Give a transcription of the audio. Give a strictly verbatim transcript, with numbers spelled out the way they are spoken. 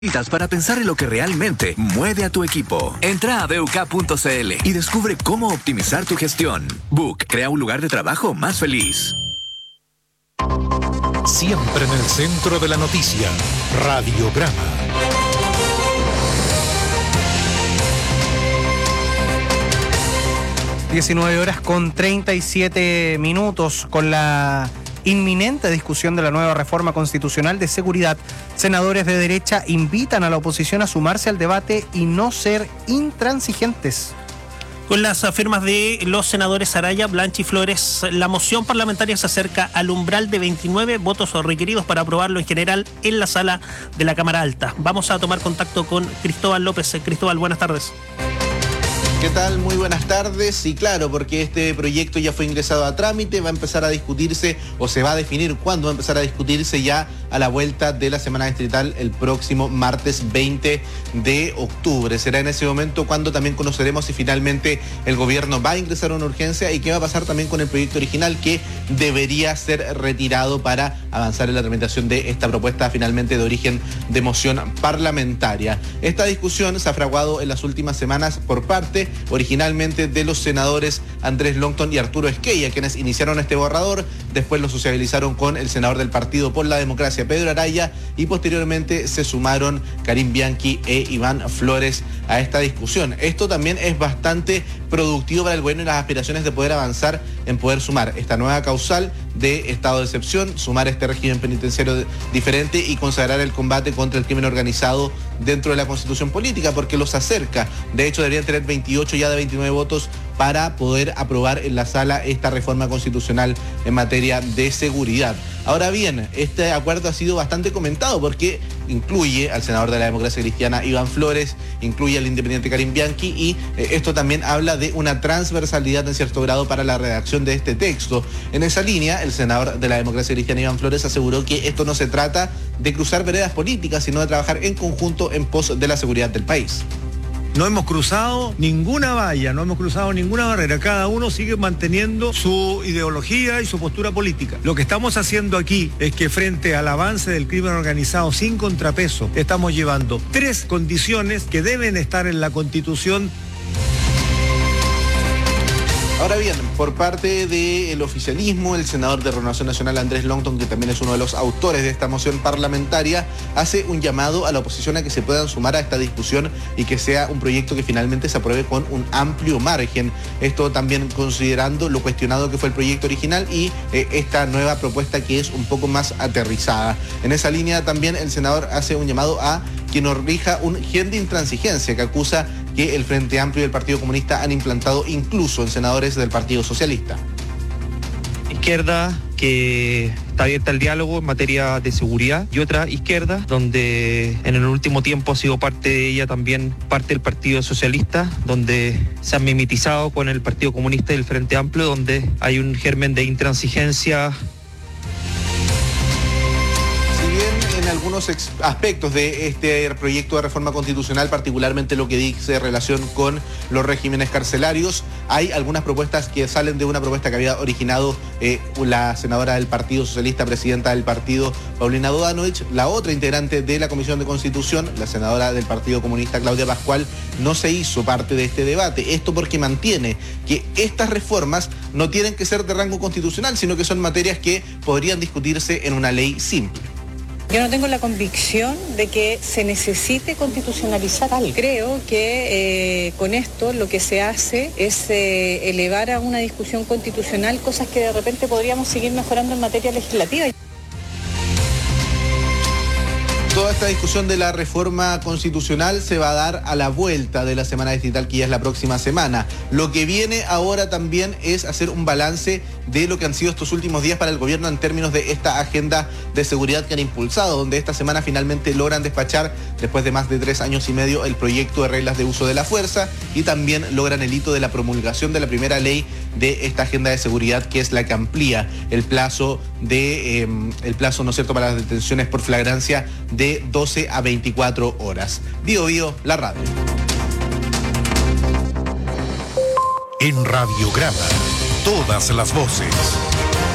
Para pensar en lo que realmente mueve a tu equipo. Entra a b u k punto c l y descubre cómo optimizar tu gestión. B U K crea un lugar de trabajo más feliz. Siempre en el centro de la noticia. Radiograma. diecinueve horas con treinta y siete minutos. Con la inminente discusión de la nueva reforma constitucional de seguridad, senadores de derecha invitan a la oposición a sumarse al debate y no ser intransigentes. Con las firmas de los senadores Araya, Blanchi y Flores, la moción parlamentaria se acerca al umbral de veintinueve votos requeridos para aprobarlo en general en la sala de la Cámara Alta. Vamos a tomar contacto con Cristóbal López. Cristóbal, buenas tardes. ¿Qué tal? Muy buenas tardes. Y claro, porque este proyecto ya fue ingresado a trámite, va a empezar a discutirse o se va a definir cuándo va a empezar a discutirse ya a la vuelta de la semana distrital el próximo martes veinte de octubre. Será en ese momento cuando también conoceremos si finalmente el gobierno va a ingresar una urgencia y qué va a pasar también con el proyecto original que debería ser retirado para avanzar en la tramitación de esta propuesta finalmente de origen de moción parlamentaria. Esta discusión se ha fraguado en las últimas semanas por parte originalmente de los senadores Andrés Longton y Arturo Esquella, quienes iniciaron este borrador, después lo sociabilizaron con el senador del Partido por la Democracia, Pedro Araya, y posteriormente se sumaron Karim Bianchi e Iván Flores a esta discusión. Esto también es bastante productivo para el gobierno y las aspiraciones de poder avanzar en poder sumar esta nueva causal de estado de excepción, sumar este régimen penitenciario diferente y consagrar el combate contra el crimen organizado dentro de la constitución política, porque los acerca. De hecho, deberían tener veintiocho ya de veintinueve votos para poder aprobar en la sala esta reforma constitucional en materia de seguridad. Ahora bien, este acuerdo ha sido bastante comentado porque incluye al senador de la Democracia Cristiana Iván Flores, incluye al independiente Karim Bianchi y eh, esto también habla de una transversalidad en cierto grado para la redacción de este texto. En esa línea, el senador de la Democracia Cristiana Iván Flores aseguró que esto no se trata de cruzar veredas políticas, sino de trabajar en conjunto en pos de la seguridad del país. No hemos cruzado ninguna valla, no hemos cruzado ninguna barrera. Cada uno sigue manteniendo su ideología y su postura política. Lo que estamos haciendo aquí es que frente al avance del crimen organizado sin contrapeso, estamos llevando tres condiciones que deben estar en la Constitución. Ahora bien, por parte del oficialismo, el senador de Renovación Nacional Andrés Longton, que también es uno de los autores de esta moción parlamentaria, hace un llamado a la oposición a que se puedan sumar a esta discusión y que sea un proyecto que finalmente se apruebe con un amplio margen. Esto también considerando lo cuestionado que fue el proyecto original y eh, esta nueva propuesta que es un poco más aterrizada. En esa línea también el senador hace un llamado a que nos rija un gen de intransigencia que acusa que el Frente Amplio y el Partido Comunista han implantado incluso en senadores del Partido Socialista. Izquierda que está abierta al diálogo en materia de seguridad y otra izquierda donde en el último tiempo ha sido parte de ella también parte del Partido Socialista, donde se han mimetizado con el Partido Comunista y el Frente Amplio, donde hay un germen de intransigencia. En algunos aspectos de este proyecto de reforma constitucional, particularmente lo que dice relación con los regímenes carcelarios, hay algunas propuestas que salen de una propuesta que había originado eh, la senadora del Partido Socialista, presidenta del partido, Paulina Bodanovich. La otra integrante de la Comisión de Constitución, la senadora del Partido Comunista, Claudia Pascual, no se hizo parte de este debate. Esto porque mantiene que estas reformas no tienen que ser de rango constitucional, sino que son materias que podrían discutirse en una ley simple. Yo no tengo la convicción de que se necesite constitucionalizar algo. Creo que eh, con esto lo que se hace es eh, elevar a una discusión constitucional cosas que de repente podríamos seguir mejorando en materia legislativa. Toda esta discusión de la reforma constitucional se va a dar a la vuelta de la semana distrital, que ya es la próxima semana. Lo que viene ahora también es hacer un balance de lo que han sido estos últimos días para el gobierno en términos de esta agenda de seguridad que han impulsado, donde esta semana finalmente logran despachar, después de más de tres años y medio, el proyecto de reglas de uso de la fuerza y también logran el hito de la promulgación de la primera ley de esta agenda de seguridad, que es la que amplía el plazo de eh, el plazo, ¿no es cierto?, para las detenciones por flagrancia de doce a veinticuatro horas. Bio Bio, la radio. En Radiograma, todas las voces.